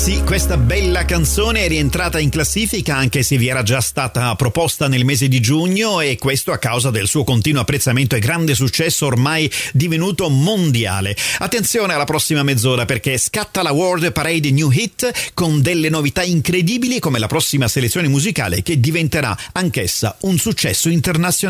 Sì, questa bella canzone è rientrata in classifica anche se vi era già stata proposta nel mese di giugno, e questo a causa del suo continuo apprezzamento e grande successo ormai divenuto mondiale. Attenzione alla prossima mezz'ora, perché scatta la World Parade New Hit con delle novità incredibili come la prossima selezione musicale che diventerà anch'essa un successo internazionale.